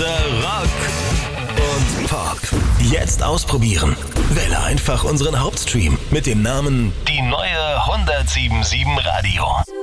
Unter Rock und Pop. Jetzt ausprobieren. Wähle einfach unseren Hauptstream mit dem Namen Die neue 107.7 Radio.